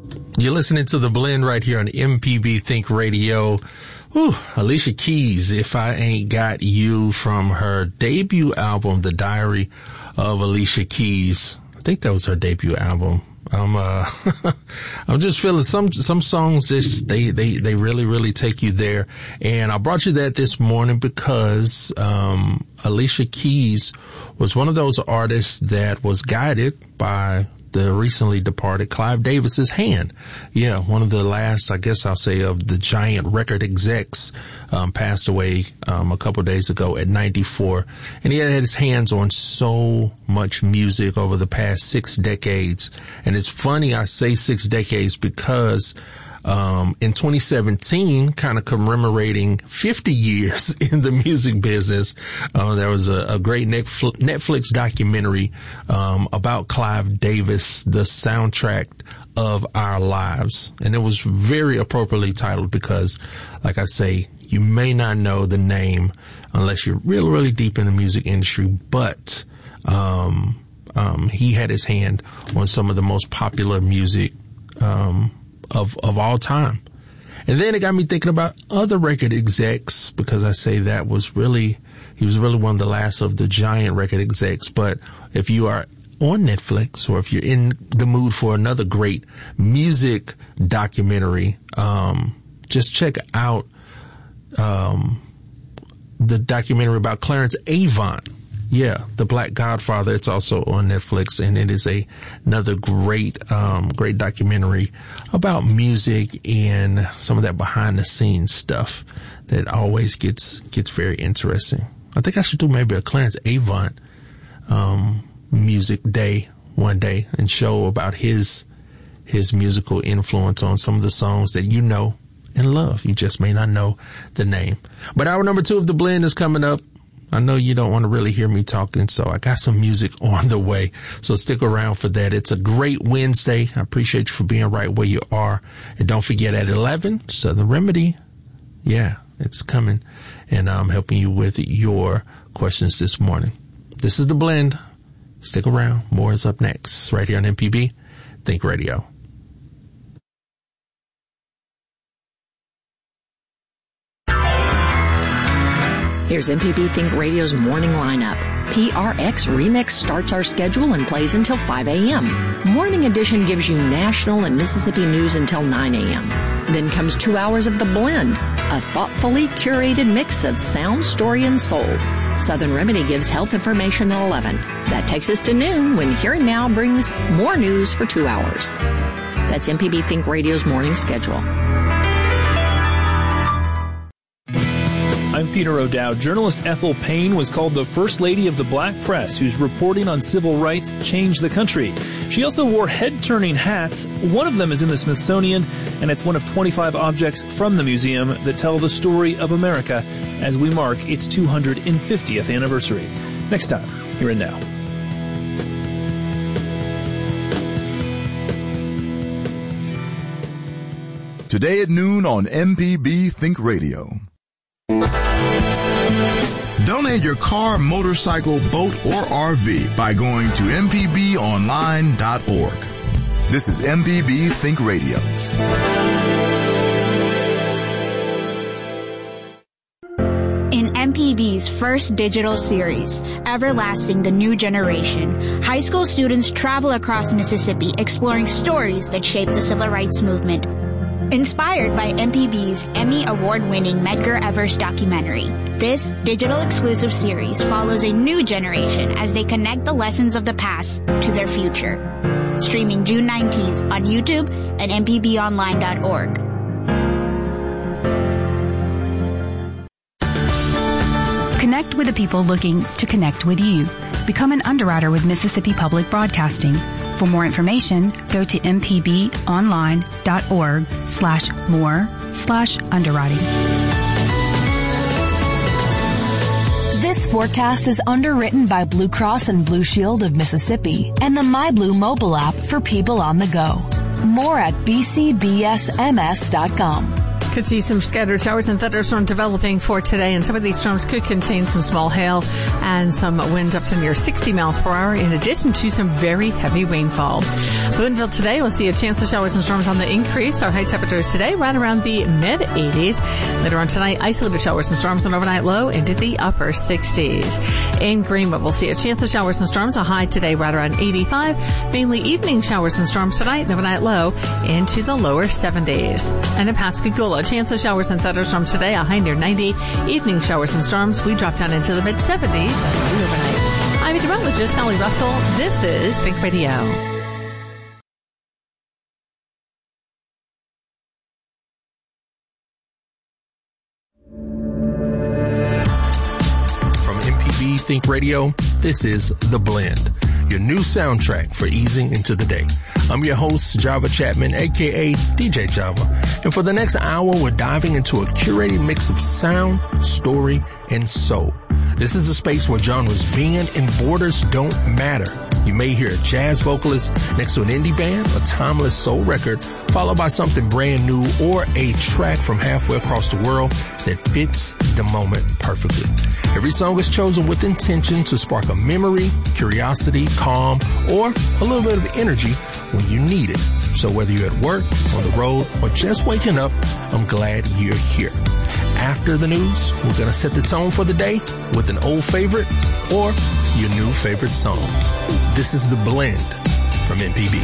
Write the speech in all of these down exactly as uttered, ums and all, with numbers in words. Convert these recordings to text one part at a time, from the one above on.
You're listening to The Blend right here on M P B Think Radio. Whew, Alicia Keys, If I Ain't Got You, from her debut album, The Diary of Alicia Keys. I think that was her debut album. I'm, uh, I'm just feeling some, some songs, just, they, they, they really, really take you there. And I brought you that this morning because, um, Alicia Keys was one of those artists that was guided by the recently departed Clive Davis's hand. Yeah, one of the last, I guess I'll say, of the giant record execs, um, passed away, um, a couple of days ago at ninety-four. And he had his hands on so much music over the past six decades. And it's funny I say six decades because, Um, in twenty seventeen, kind of commemorating fifty years in the music business, uh, there was a, a great Netflix, Netflix documentary, um, about Clive Davis, the soundtrack of our lives. And it was very appropriately titled because, like I say, you may not know the name unless you're really, really deep in the music industry, but, um, um, he had his hand on some of the most popular music, um, of, of all time. And then it got me thinking about other record execs, because I say that was really, he was really one of the last of the giant record execs. But if you are on Netflix, or if you're in the mood for another great music documentary, um, just check out, um, the documentary about Clarence Avant. Yeah, The Black Godfather. It's also on Netflix, and it is a another great, um, great documentary about music and some of that behind the scenes stuff that always gets gets very interesting. I think I should do maybe a Clarence Avant um, music day one day and show about his his musical influence on some of the songs that you know and love. You just may not know the name. But hour number two of The Blend is coming up. I know you don't want to really hear me talking, so I got some music on the way. So stick around for that. It's a great Wednesday. I appreciate you for being right where you are. And don't forget, at eleven, Southern Remedy. Yeah, it's coming. And I'm helping you with your questions this morning. This is The Blend. Stick around. More is up next, right here on M P B Think Radio. Here's M P B Think Radio's morning lineup. P R X Remix starts our schedule and plays until five a.m. Morning Edition gives you national and Mississippi news until nine a.m. Then comes two hours of The Blend, a thoughtfully curated mix of sound, story, and soul. Southern Remedy gives health information at eleven. That takes us to noon, when Here and Now brings more news for two hours. That's M P B Think Radio's morning schedule. I'm Peter O'Dowd. Journalist Ethel Payne was called the First Lady of the Black Press, whose reporting on civil rights changed the country. She also wore head-turning hats. One of them is in the Smithsonian, and it's one of twenty-five objects from the museum that tell the story of America as we mark its two hundred fiftieth anniversary. Next time, Here and Now. Today at noon on M P B Think Radio. Donate your car, motorcycle, boat, or R V by going to m p b online dot org. This is M P B Think Radio. In M P B's first digital series, Everlasting: The New Generation, high school students travel across Mississippi exploring stories that shaped the civil rights movement. Inspired by M P B's Emmy Award-winning Medgar Evers documentary, this digital exclusive series follows a new generation as they connect the lessons of the past to their future. Streaming June nineteenth on YouTube and m p b online dot org. Connect with the people looking to connect with you. Become an underwriter with Mississippi Public Broadcasting. For more information, go to m p b online dot org slash more slash underwriting. This forecast is underwritten by Blue Cross and Blue Shield of Mississippi and the MyBlue mobile app for people on the go. More at b c b s m s dot com. Could see some scattered showers and thunderstorms developing for today, and some of these storms could contain some small hail and some winds up to near sixty miles per hour, in addition to some very heavy rainfall. Boonville today will see a chance of showers and storms on the increase. Our high temperatures today right around the mid eighties. Later on tonight, isolated showers and storms, an overnight low into the upper sixties. In Greenwood, we'll see a chance of showers and storms, a high today right around eighty-five. Mainly evening showers and storms tonight, an overnight low into the lower seventies. And in Pascagoula, a chance of showers and thunderstorms today, a high near ninety. Evening showers and storms, we drop down into the mid seventies overnight. I'm meteorologist Holly Russell. This is Think Radio. From M P B Think Radio, this is The Blend, your new soundtrack for easing into the day. I'm your host, Java Chapman, aka D J Java. And for the next hour, we're diving into a curated mix of sound, story, and soul. This is a space where genres bend and borders don't matter. You may hear a jazz vocalist next to an indie band, a timeless soul record, followed by something brand new, or a track from halfway across the world that fits the moment perfectly. Every song is chosen with intention to spark a memory, curiosity, calm, or a little bit of energy when you need it. So whether you're at work, on the road, or just waking up, I'm glad you're here. After the news, we're going to set the tone for the day with an old favorite or your new favorite song. This is The Blend from M P B.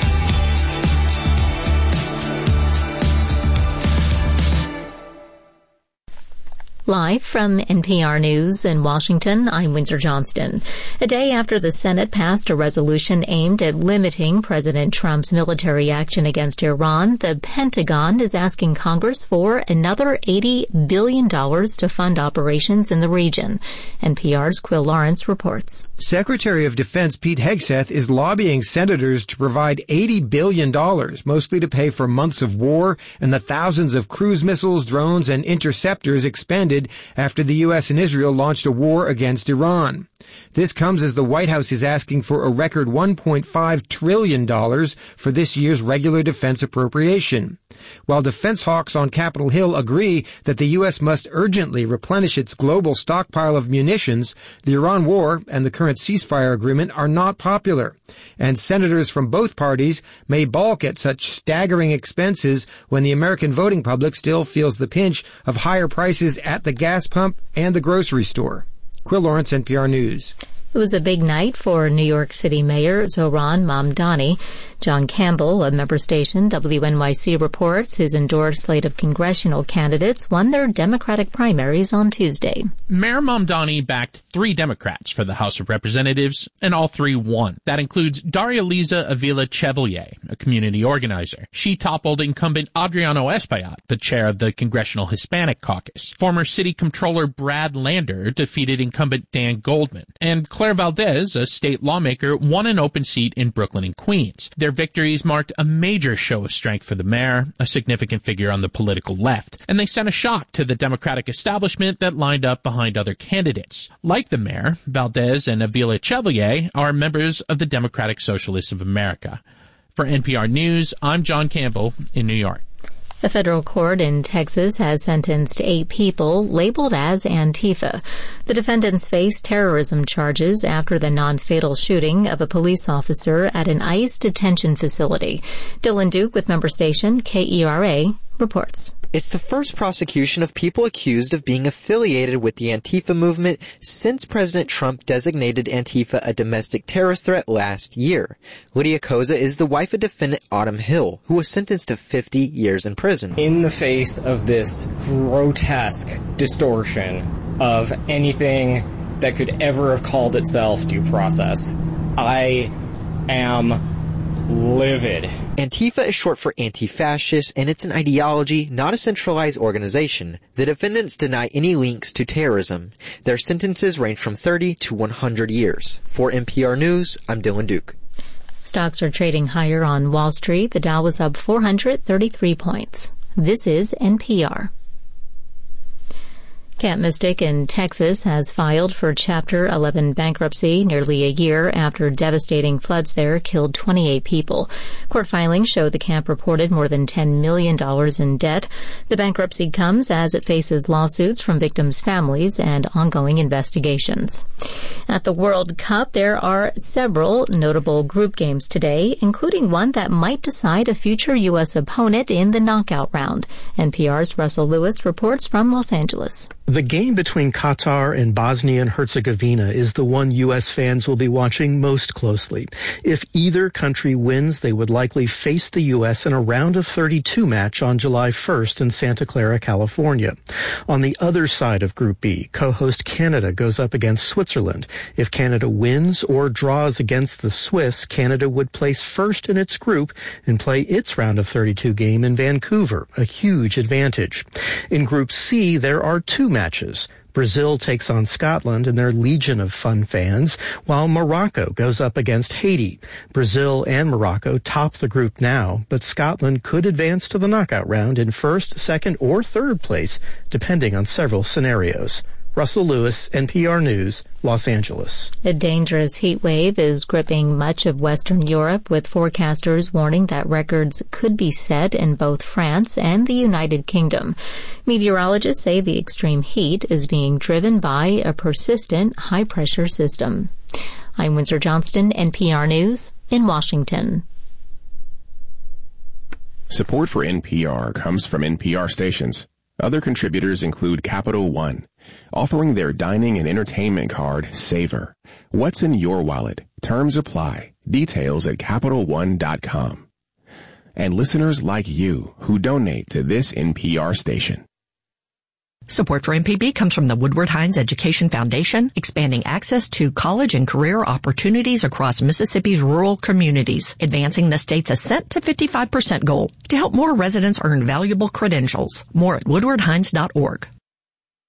Live from N P R News in Washington, I'm Windsor Johnston. A day after the Senate passed a resolution aimed at limiting President Trump's military action against Iran, the Pentagon is asking Congress for another eighty billion dollars to fund operations in the region. N P R's Quill Lawrence reports. Secretary of Defense Pete Hegseth is lobbying senators to provide eighty billion dollars, mostly to pay for months of war and the thousands of cruise missiles, drones, and interceptors expended after the U S and Israel launched a war against Iran. This comes as the White House is asking for a record one point five trillion dollars for this year's regular defense appropriation. While defense hawks on Capitol Hill agree that the U S must urgently replenish its global stockpile of munitions, the Iran war and the current ceasefire agreement are not popular. And senators from both parties may balk at such staggering expenses when the American voting public still feels the pinch of higher prices at the gas pump and the grocery store. Quill Lawrence, N P R News. It was a big night for New York City Mayor Zohran Mamdani. John Campbell of member station W N Y C reports his endorsed slate of congressional candidates won their Democratic primaries on Tuesday. Mayor Mamdani backed three Democrats for the House of Representatives, and all three won. That includes Daria-Liza Avila-Chevalier, a community organizer. She toppled incumbent Adriano Espaillat, the chair of the Congressional Hispanic Caucus. Former City Comptroller Brad Lander defeated incumbent Dan Goldman. And Claire Valdez, a state lawmaker, won an open seat in Brooklyn and Queens. Their victories marked a major show of strength for the mayor, a significant figure on the political left, and they sent a shock to the Democratic establishment that lined up behind other candidates. Like the mayor, Valdez and Avila Chevalier are members of the Democratic Socialists of America. For N P R News, I'm John Campbell in New York. A federal court in Texas has sentenced eight people labeled as Antifa. The defendants face terrorism charges after the non-fatal shooting of a police officer at an ICE detention facility. Dylan Duke with member station K E R A reports. It's the first prosecution of people accused of being affiliated with the Antifa movement since President Trump designated Antifa a domestic terrorist threat last year. Lydia Koza is the wife of defendant Autumn Hill, who was sentenced to fifty years in prison. In the face of this grotesque distortion of anything that could ever have called itself due process, I am livid. Antifa is short for anti-fascist, and it's an ideology, not a centralized organization. The defendants deny any links to terrorism. Their sentences range from thirty to one hundred years. For N P R News, I'm Dylan Duke. Stocks are trading higher on Wall Street. The Dow was up four hundred thirty-three points. This is N P R. Camp Mystic in Texas has filed for Chapter eleven bankruptcy nearly a year after devastating floods there killed twenty-eight people. Court filings show the camp reported more than ten million dollars in debt. The bankruptcy comes as it faces lawsuits from victims' families and ongoing investigations. At the World Cup, there are several notable group games today, including one that might decide a future U S opponent in the knockout round. N P R's Russell Lewis reports from Los Angeles. The game between Qatar and Bosnia and Herzegovina is the one U S fans will be watching most closely. If either country wins, they would likely face the U S in a round of thirty-two match on July first in Santa Clara, California. On the other side of Group B, co-host Canada goes up against Switzerland. If Canada wins or draws against the Swiss, Canada would place first in its group and play its round of thirty-two game in Vancouver, a huge advantage. In Group C, there are two matches. Brazil takes on Scotland and their legion of fun fans, while Morocco goes up against Haiti. Brazil and Morocco top the group now, but Scotland could advance to the knockout round in first, second, or third place, depending on several scenarios. Russell Lewis, N P R News, Los Angeles. A dangerous heat wave is gripping much of Western Europe, with forecasters warning that records could be set in both France and the United Kingdom. Meteorologists say the extreme heat is being driven by a persistent high-pressure system. I'm Windsor Johnston, N P R News in Washington. Support for N P R comes from N P R stations. Other contributors include Capital One, offering their dining and entertainment card, Savor. What's in your wallet? Terms apply. Details at Capital One dot com. And listeners like you who donate to this N P R station. Support for M P B comes from the Woodward Hines Education Foundation, expanding access to college and career opportunities across Mississippi's rural communities, advancing the state's ascent to fifty-five percent goal to help more residents earn valuable credentials. More at Woodward Hines dot org.